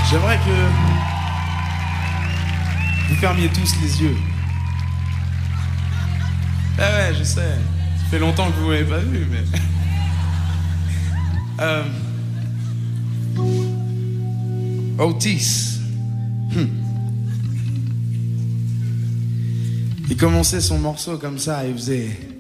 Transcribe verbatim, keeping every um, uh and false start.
J'aimerais que vous fermiez tous les yeux. Ah ouais, je sais. Ça fait longtemps que vous m'avez pas vu, mais... euh... Otis. Hmm. Il commençait son morceau comme ça, il faisait...